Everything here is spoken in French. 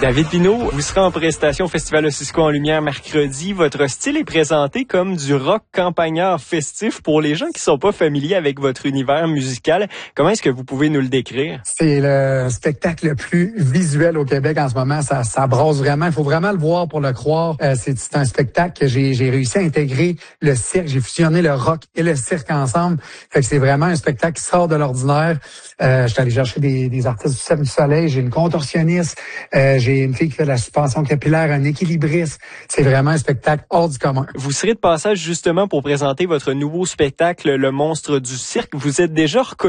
David Pinault, vous serez en prestation au Festival Ossisco en Lumière mercredi. Votre style est présenté comme du rock campagnard festif. Pour les gens qui sont pas familiers avec votre univers musical, comment est-ce que vous pouvez nous le décrire? C'est le spectacle le plus visuel au Québec en ce moment. Ça brasse vraiment. Il faut vraiment le voir pour le croire. C'est un spectacle que j'ai réussi à intégrer le cirque. J'ai fusionné le rock et le cirque ensemble. Fait que c'est vraiment un spectacle qui sort de l'ordinaire. Je suis allé chercher des artistes du Cirque du Soleil. J'ai une contorsionniste. J'ai une fille qui fait de la suspension capillaire, un équilibriste. C'est vraiment un spectacle hors du commun. Vous serez de passage justement pour présenter votre nouveau spectacle, Le Monstre du Cirque. Vous êtes déjà reconnu